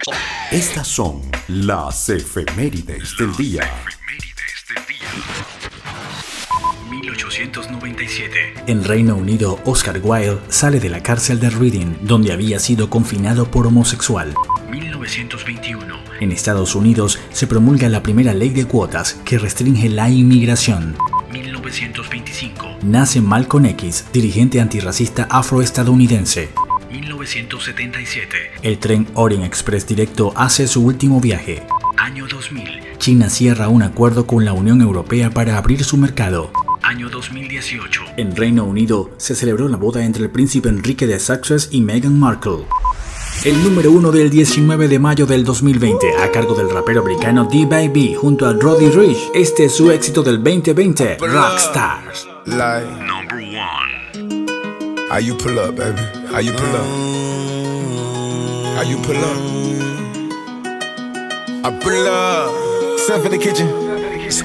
Estas son las efemérides del día. 1897. En Reino Unido, Oscar Wilde sale de la cárcel de Reading, donde había sido confinado por homosexual. 1921. En Estados Unidos se promulga la primera ley de cuotas que restringe la inmigración. 1925. Nace Malcolm X, dirigente antirracista afroestadounidense. 1977. El tren Orient Express directo hace su último viaje. Año 2000. China cierra un acuerdo con la Unión Europea para abrir su mercado. Año 2018. En Reino Unido se celebró la boda entre el príncipe Enrique de Sussex y Meghan Markle. El número 1 del 19 de mayo del 2020, a cargo del rapero americano D-Baby junto a Roddy Ricch. Este es su éxito del 2020, Rockstars. Like, Number 1. how you pull up, baby? How you pull up? How you pull up? I pull up. Step in the kitchen.